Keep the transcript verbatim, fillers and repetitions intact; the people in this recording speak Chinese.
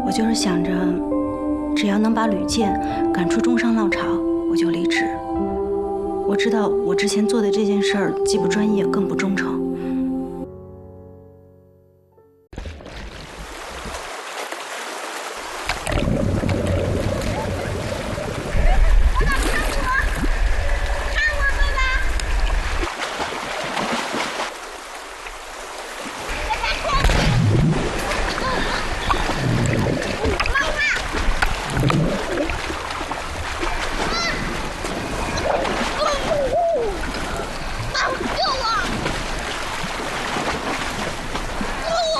我就是想着，只要能把吕健赶出中上浪潮，我就离职。我知道我之前做的这件事儿既不专业，更不忠诚。